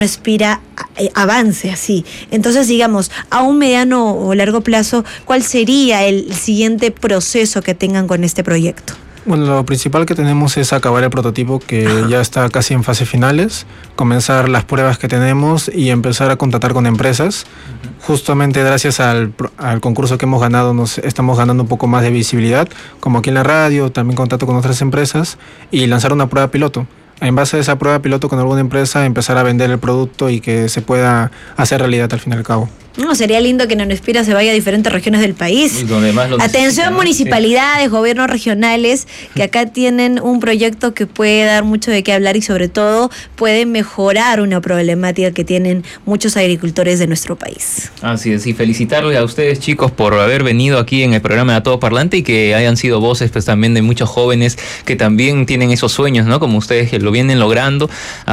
Aspira avance así. Entonces, digamos, a un mediano o largo plazo, ¿cuál sería el siguiente proceso que tengan con este proyecto? Bueno, lo principal que tenemos es acabar el prototipo que ya está casi en fases finales, comenzar las pruebas que tenemos y empezar a contactar con empresas. Justamente gracias al concurso que hemos ganado, nos estamos ganando un poco más de visibilidad, como aquí en la radio, también contacto con otras empresas y lanzar una prueba piloto. En base a esa prueba piloto con alguna empresa, empezar a vender el producto y que se pueda hacer realidad al fin y al cabo. No, sería lindo que Nanospira se vaya a diferentes regiones del país. Atención, municipalidades, gobiernos regionales, que acá tienen un proyecto que puede dar mucho de qué hablar y sobre todo puede mejorar una problemática que tienen muchos agricultores de nuestro país. Así es, y felicitarles a ustedes, chicos, por haber venido aquí en el programa de A Todo Parlante y que hayan sido voces pues también de muchos jóvenes que también tienen esos sueños, ¿no? Como ustedes que lo vienen logrando.